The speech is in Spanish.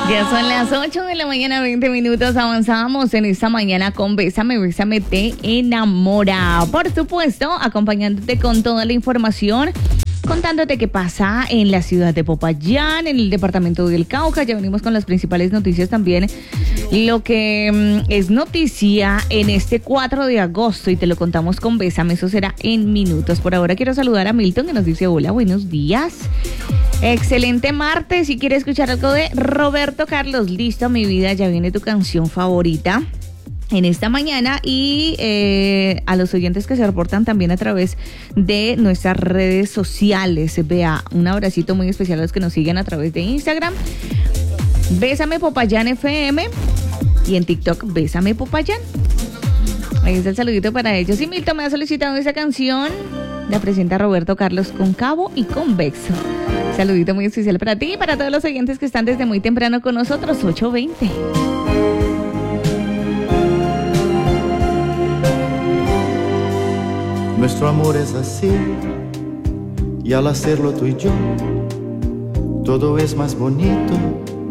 Ya son las 8 de la mañana, 20 minutos. Avanzamos en esta mañana con Bésame, Bésame, te enamora. Por supuesto, acompañándote con toda la información, contándote qué pasa en la ciudad de Popayán, en el departamento del Cauca. Ya venimos con las principales noticias también. Lo que es noticia en este 4 de agosto y te lo contamos con Bésame, eso será en minutos. Por ahora quiero saludar a Milton que nos dice hola, buenos días. Excelente martes. Si quieres escuchar algo de Roberto Carlos, listo, mi vida, ya viene tu canción favorita en esta mañana. Y a los oyentes que se reportan también a través de nuestras redes sociales, vea, un abracito muy especial a los que nos siguen a través de Instagram, Bésame Popayán FM, y en TikTok, Bésame Popayán. Ahí está el saludito para ellos. Y Milton me ha solicitado esa canción, la presenta Roberto Carlos con Cabo y con Vexo. Saludito muy especial para ti y para todos los oyentes que están desde muy temprano con nosotros, 8:20. Nuestro amor es así, y al hacerlo tú y yo, todo es más bonito.